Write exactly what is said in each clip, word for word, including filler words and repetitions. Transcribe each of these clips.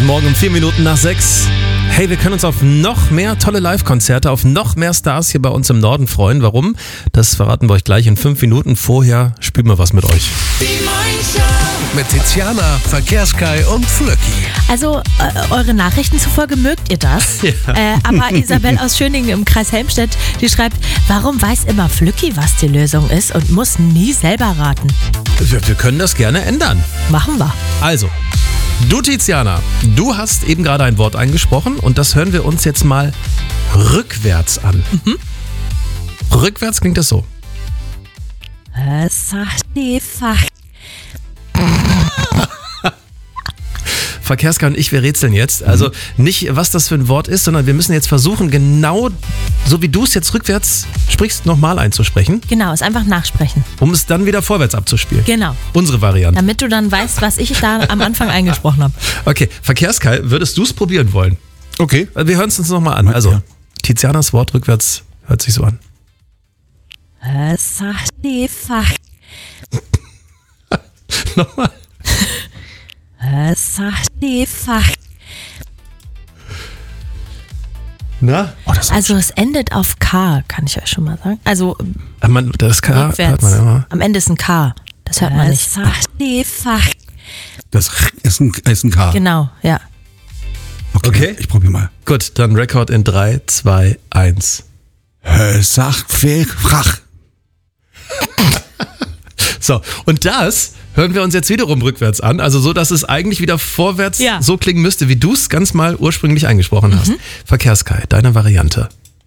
Guten Morgen um vier Minuten nach sechs. Hey, wir können uns auf noch mehr tolle Live-Konzerte, auf noch mehr Stars hier bei uns im Norden freuen. Warum? Das verraten wir euch gleich in fünf Minuten. Vorher spielen wir was mit euch. Die Morgenshow mit Tiziana, Verkehrskai und Flöcki. Also, äh, eure Nachrichten zufolge mögt ihr das. Ja. Äh, aber Isabel aus Schöningen im Kreis Helmstedt, die schreibt, warum weiß immer Flöcki, was die Lösung ist und muss nie selber raten? Wir, wir können das gerne ändern. Machen wir. Also, du Tiziana, du hast eben gerade ein Wort eingesprochen und das hören wir uns jetzt mal rückwärts an. Mhm. Rückwärts klingt das so. Was sagt die Fach? Verkehrskai und ich, wir rätseln jetzt. Also nicht, was das für ein Wort ist, sondern wir müssen jetzt versuchen, genau so wie du es jetzt rückwärts sprichst, nochmal einzusprechen, Genau, ist einfach nachsprechen. um es dann wieder vorwärts abzuspielen. Genau. Unsere Variante. Damit du dann weißt, was ich da am Anfang eingesprochen habe. Okay, Verkehrskai, würdest du es probieren wollen? Okay. Wir hören es uns nochmal an. Also, Ja. Tizianas Wort rückwärts hört sich so an. Was sagt die Fach? Nochmal. Was sagt die Fach? Na? Oh, das ist Also es endet auf K, kann ich euch schon mal sagen. Also Ah, man, das K hört rückwärts. man immer. Am Ende ist ein K. Das hört man nicht. Was sagt die Fach? das ist ein, ist ein K. Genau, ja. Okay, Okay. ich probiere mal. Gut, dann Rekord in drei, zwei, eins. Sagt Frach. So, und das hören wir uns jetzt wiederum rückwärts an. Also so, dass es eigentlich wieder vorwärts Ja. so klingen müsste, wie du es ganz mal ursprünglich eingesprochen hast. Verkehrskai, deine Variante.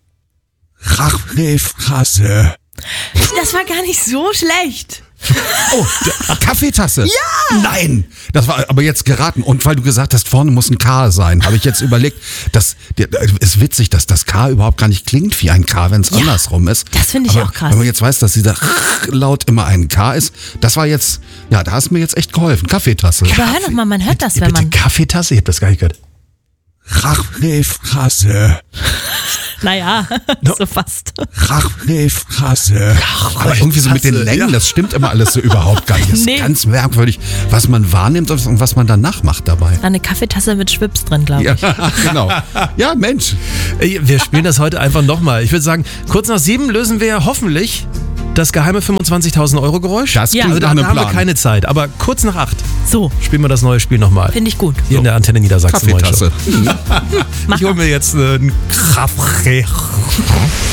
Rachfrasse. Das war gar nicht so schlecht. Oh, d- Kaffeetasse. Ja! Nein, das war aber jetzt geraten. Und weil du gesagt hast, vorne muss ein K sein, habe ich jetzt überlegt, das ist witzig, dass das K überhaupt gar nicht klingt wie ein K, wenn es Ja, andersrum ist. das finde ich aber auch krass. Wenn man jetzt weiß, dass dieser Laut immer ein K ist, das war jetzt, ja, da hast du mir jetzt echt geholfen. Kaffeetasse. Aber hör doch mal, man hört das, Bitte wenn man... Kaffeetasse, ich hab das gar nicht gehört. Rachfrasse. Naja, so fast. Rachfrasse. Aber irgendwie so mit den Tasse, Längen, ja. das stimmt immer alles so überhaupt gar nicht. Das ist Nee. ganz merkwürdig, was man wahrnimmt und was man danach macht dabei. Eine Kaffeetasse mit Schwips drin, glaube ich. Ja, genau. Ja, Mensch. Ey, Wir spielen das heute einfach nochmal. Ich würde sagen, kurz nach sieben lösen wir hoffentlich das geheime fünfundzwanzigtausend Euro Geräusch. Das Ja. klingt Also nach da, einem da haben wir Plan. keine Zeit. Aber kurz nach acht So, spielen wir das neue Spiel nochmal. finde ich gut. Hier in der Antenne Niedersachsen. Kaffeetasse. Ich hole mir jetzt einen Kaffee.